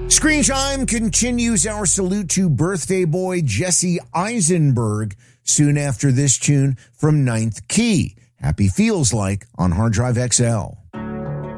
Screen Time continues our salute to birthday boy Jesse Eisenberg soon after this tune from Ninth Key. Happy Feels Like on Hard Drive XL.